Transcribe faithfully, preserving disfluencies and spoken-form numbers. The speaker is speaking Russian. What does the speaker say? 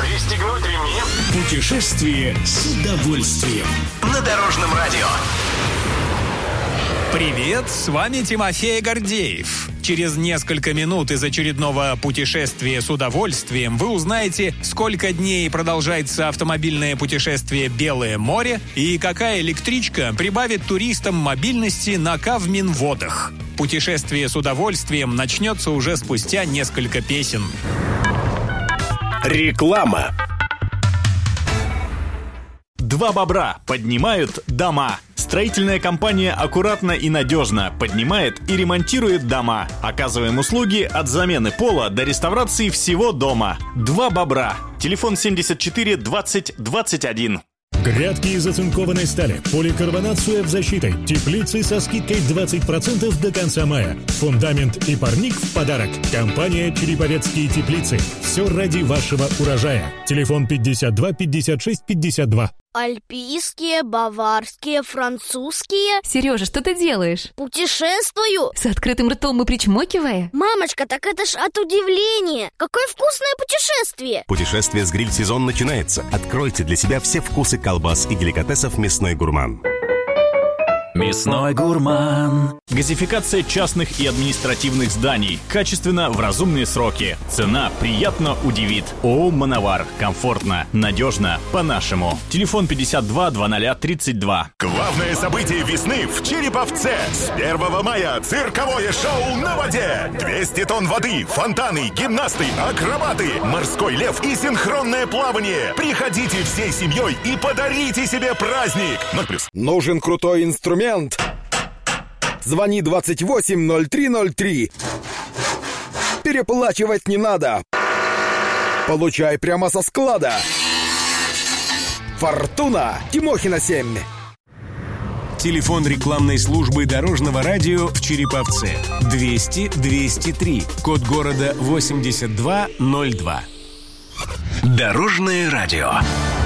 Пристегнуть ремни. Путешествие с удовольствием. На Дорожном радио. Привет, с вами Тимофей Гордеев. Через несколько минут из очередного путешествия с удовольствием вы узнаете, сколько дней продолжается автомобильное путешествие «Белое море» и какая электричка прибавит туристам мобильности на Кавминводах. Путешествие с удовольствием начнется уже спустя несколько песен. Реклама. Два бобра поднимают дома. Строительная компания аккуратно и надежно поднимает и ремонтирует дома. Оказываем услуги от замены пола до реставрации всего дома. Два бобра. Телефон семьдесят четыре двадцать двадцать один. Грядки из оцинкованной стали, поликарбонат с УФ-защитой, теплицы со скидкой двадцать процентов до конца мая. Фундамент и парник в подарок. Компания «Череповецкие теплицы». Все ради вашего урожая. Телефон пятьдесят два пятьдесят шесть пятьдесят два. Альпийские, баварские, французские. Сережа, что ты делаешь? Путешествую. С открытым ртом и причмокивая? Мамочка, так это ж от удивления. Какое вкусное путешествие. Путешествие с гриль-сезон начинается. Откройте для себя все вкусы колбас и деликатесов «Мясной гурман». Мясной гурман. Газификация частных и административных зданий. Качественно в разумные сроки. Цена приятно удивит. ООО «Мановар». Комфортно, надежно, по-нашему. Телефон пятьдесят два двадцать тридцать два. Главное событие весны в Череповце. С первого мая цирковое шоу на воде. двести тонн воды, фонтаны, гимнасты, акробаты, морской лев и синхронное плавание. Приходите всей семьей и подарите себе праздник. ноль плюс. Нужен крутой инструмент? Звони двадцать восемь ноль три ноль три. Переплачивать не надо. Получай прямо со склада. Фортуна. Тимохина семь. Телефон рекламной службы Дорожного радио в Череповце. двести двести три. Код города восемьдесят два ноль два. Дорожное радио.